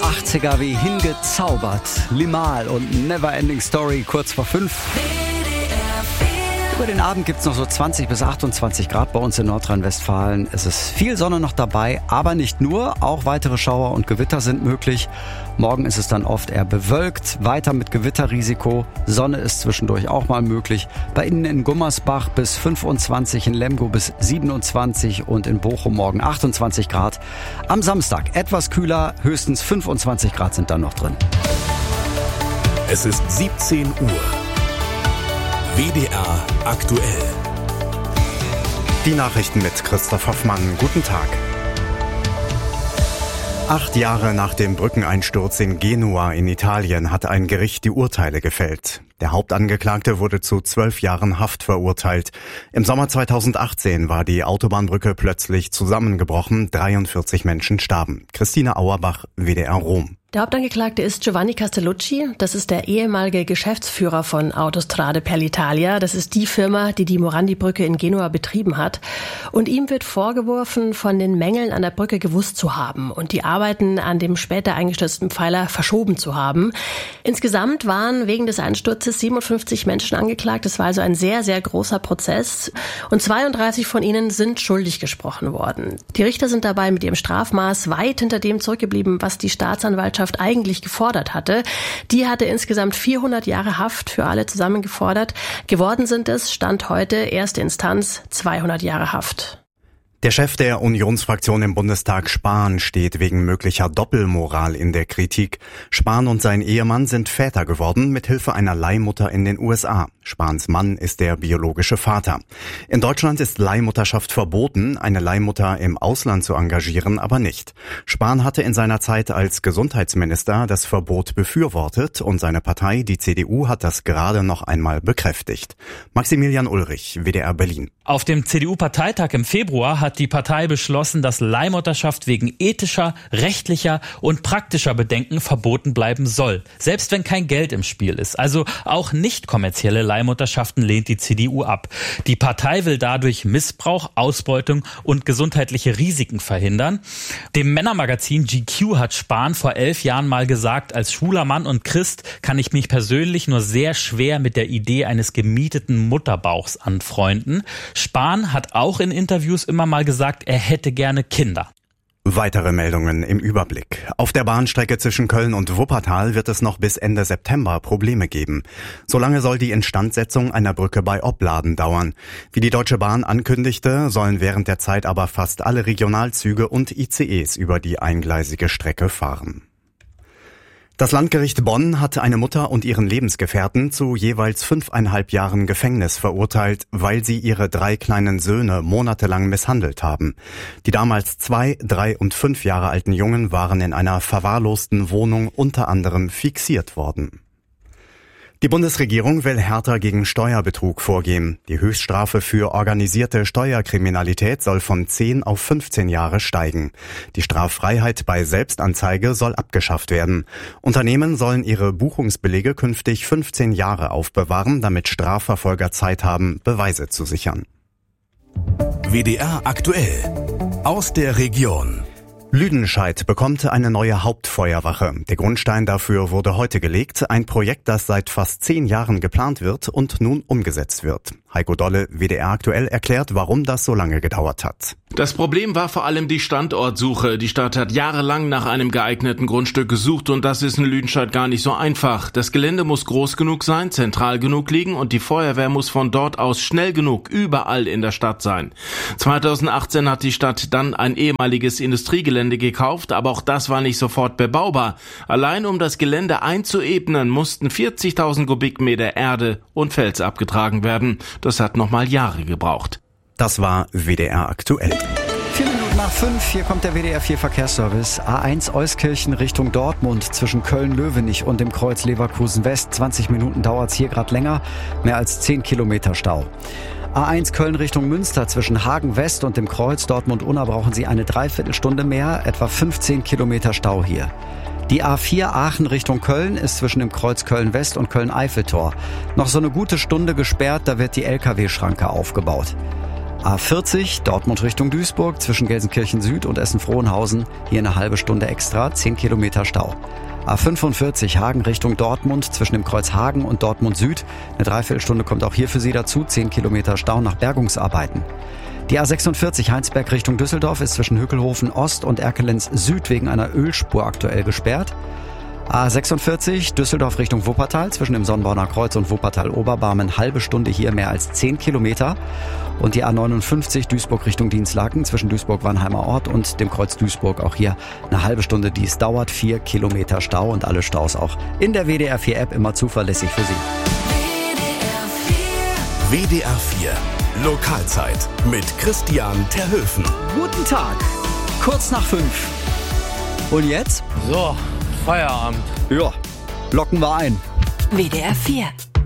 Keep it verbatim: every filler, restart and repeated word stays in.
achtziger wie hingezaubert. Limahl und Neverending Story kurz vor fünf. Über den Abend gibt es noch so zwanzig bis achtundzwanzig Grad bei uns in Nordrhein-Westfalen. Es ist viel Sonne noch dabei, aber nicht nur. Auch weitere Schauer und Gewitter sind möglich. Morgen ist es dann oft eher bewölkt, weiter mit Gewitterrisiko. Sonne ist zwischendurch auch mal möglich. Bei Ihnen in Gummersbach bis fünfundzwanzig, in Lemgo bis siebenundzwanzig und in Bochum morgen achtundzwanzig Grad. Am Samstag etwas kühler, höchstens fünfundzwanzig Grad sind dann noch drin. Es ist siebzehn Uhr. W D R aktuell. Die Nachrichten mit Christoph Hoffmann. Guten Tag. Acht Jahre nach dem Brückeneinsturz in Genua in Italien hat ein Gericht die Urteile gefällt. Der Hauptangeklagte wurde zu zwölf Jahren Haft verurteilt. Im Sommer zweitausendachtzehn war die Autobahnbrücke plötzlich zusammengebrochen. dreiundvierzig Menschen starben. Christina Auerbach, W D R Rom. Der Hauptangeklagte ist Giovanni Castellucci. Das ist der ehemalige Geschäftsführer von Autostrade per l'Italia. Das ist die Firma, die die Morandi-Brücke in Genua betrieben hat. Und ihm wird vorgeworfen, von den Mängeln an der Brücke gewusst zu haben und die Arbeiten an dem später eingestürzten Pfeiler verschoben zu haben. Insgesamt waren wegen des Einsturzes siebenundfünfzig Menschen angeklagt. Das war also ein sehr, sehr großer Prozess. Und zweiunddreißig von ihnen sind schuldig gesprochen worden. Die Richter sind dabei mit ihrem Strafmaß weit hinter dem zurückgeblieben, was die Staatsanwaltschaft eigentlich gefordert hatte. Die hatte insgesamt vierhundert Jahre Haft für alle zusammen gefordert. Geworden sind es, Stand heute, erste Instanz, zweihundert Jahre Haft. Der Chef der Unionsfraktion im Bundestag, Spahn, steht wegen möglicher Doppelmoral in der Kritik. Spahn und sein Ehemann sind Väter geworden, mit Hilfe einer Leihmutter in den U S A. Spahns Mann ist der biologische Vater. In Deutschland ist Leihmutterschaft verboten, eine Leihmutter im Ausland zu engagieren aber nicht. Spahn hatte in seiner Zeit als Gesundheitsminister das Verbot befürwortet und seine Partei, die C D U, hat das gerade noch einmal bekräftigt. Maximilian Ulrich, W D R Berlin. Auf dem C D U-Parteitag im Februar hat die Partei beschlossen, dass Leihmutterschaft wegen ethischer, rechtlicher und praktischer Bedenken verboten bleiben soll. Selbst wenn kein Geld im Spiel ist. Also auch nicht kommerzielle Leihmutterschaften lehnt die C D U ab. Die Partei will dadurch Missbrauch, Ausbeutung und gesundheitliche Risiken verhindern. Dem Männermagazin G Q hat Spahn vor elf Jahren mal gesagt, als schwuler Mann und Christ kann ich mich persönlich nur sehr schwer mit der Idee eines gemieteten Mutterbauchs anfreunden. Spahn hat auch in Interviews immer mal gesagt, er hätte gerne Kinder. Weitere Meldungen im Überblick. Auf der Bahnstrecke zwischen Köln und Wuppertal wird es noch bis Ende September Probleme geben. Solange soll die Instandsetzung einer Brücke bei Opladen dauern. Wie die Deutsche Bahn ankündigte, sollen während der Zeit aber fast alle Regionalzüge und I C Es über die eingleisige Strecke fahren. Das Landgericht Bonn hat eine Mutter und ihren Lebensgefährten zu jeweils fünfeinhalb Jahren Gefängnis verurteilt, weil sie ihre drei kleinen Söhne monatelang misshandelt haben. Die damals zwei, drei und fünf Jahre alten Jungen waren in einer verwahrlosten Wohnung unter anderem fixiert worden. Die Bundesregierung will härter gegen Steuerbetrug vorgehen. Die Höchststrafe für organisierte Steuerkriminalität soll von zehn auf fünfzehn Jahre steigen. Die Straffreiheit bei Selbstanzeige soll abgeschafft werden. Unternehmen sollen ihre Buchungsbelege künftig fünfzehn Jahre aufbewahren, damit Strafverfolger Zeit haben, Beweise zu sichern. W D R aktuell. Aus der Region. Lüdenscheid bekommt eine neue Hauptfeuerwache. Der Grundstein dafür wurde heute gelegt. Ein Projekt, das seit fast zehn Jahren geplant wird und nun umgesetzt wird. Heiko Dolle, W D R aktuell, erklärt, warum das so lange gedauert hat. Das Problem war vor allem die Standortsuche. Die Stadt hat jahrelang nach einem geeigneten Grundstück gesucht und das ist in Lüdenscheid gar nicht so einfach. Das Gelände muss groß genug sein, zentral genug liegen und die Feuerwehr muss von dort aus schnell genug überall in der Stadt sein. zweitausendachtzehn hat die Stadt dann ein ehemaliges Industriegelände gekauft, aber auch das war nicht sofort bebaubar. Allein um das Gelände einzuebnen, mussten vierzigtausend Kubikmeter Erde und Fels abgetragen werden. Das hat nochmal Jahre gebraucht. Das war W D R aktuell. Vier Minuten nach fünf, hier kommt der W D R vier Verkehrsservice. A eins Euskirchen Richtung Dortmund zwischen Köln-Löwenich und dem Kreuz Leverkusen West. zwanzig Minuten dauert es hier gerade länger, mehr als zehn Kilometer Stau. A eins Köln Richtung Münster zwischen Hagen West und dem Kreuz Dortmund-Unna brauchen Sie eine Dreiviertelstunde mehr, etwa fünfzehn Kilometer Stau hier. Die A vier Aachen Richtung Köln ist zwischen dem Kreuz Köln-West und Köln-Eiffeltor. Noch so eine gute Stunde gesperrt, da wird die L K W-Schranke aufgebaut. A vierzig, Dortmund Richtung Duisburg, zwischen Gelsenkirchen Süd und Essen-Frohnhausen. Hier eine halbe Stunde extra, zehn Kilometer Stau. A fünfundvierzig, Hagen Richtung Dortmund, zwischen dem Kreuz Hagen und Dortmund Süd. Eine Dreiviertelstunde kommt auch hier für Sie dazu, zehn Kilometer Stau nach Bergungsarbeiten. Die A sechsundvierzig, Heinsberg Richtung Düsseldorf, ist zwischen Hückelhofen Ost und Erkelenz Süd wegen einer Ölspur aktuell gesperrt. A sechsundvierzig, Düsseldorf Richtung Wuppertal, zwischen dem Sonnenborner Kreuz und Wuppertal-Oberbarmen, halbe Stunde hier mehr als zehn Kilometer. Und die A neunundfünfzig, Duisburg Richtung Dienstlaken, zwischen Duisburg-Wannheimer Ort und dem Kreuz Duisburg, auch hier eine halbe Stunde, dies dauert, vier Kilometer Stau und alle Staus auch in der W D R vier App immer zuverlässig für Sie. W D R vier Lokalzeit mit Christian Terhöfen. Guten Tag, kurz nach fünf. Und jetzt? So, Feierabend. Ja, locken wir ein. W D R vier